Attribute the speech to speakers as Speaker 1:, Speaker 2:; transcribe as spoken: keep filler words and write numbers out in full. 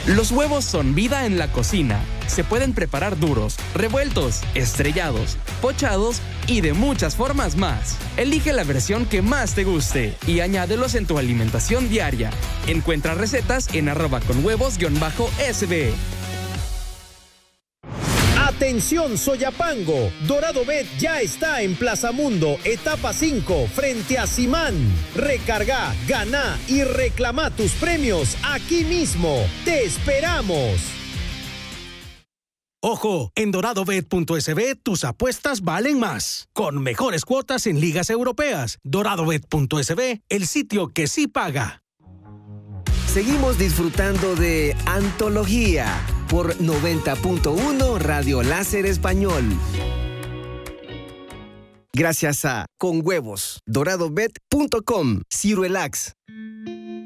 Speaker 1: Los huevos son vida en la cocina. Se pueden preparar duros, revueltos, estrellados, pochados y de muchas formas más. Elige la versión que más te guste y añádelos en tu alimentación diaria. Encuentra recetas en arroba con huevos guión bajo sb.
Speaker 2: Atención Soyapango, Dorado Bet ya está en Plaza Mundo, etapa cinco, frente a Simán. Recarga, gana y reclama tus premios aquí mismo. ¡Te esperamos!
Speaker 3: Ojo, en dorado bet punto s b tus apuestas valen más. Con mejores cuotas en ligas europeas. dorado bet punto s b, el sitio que sí paga.
Speaker 4: Seguimos disfrutando de Antología por noventa punto uno Radio Láser Español. Gracias a Con Huevos, dorado bet punto com, Cirelax.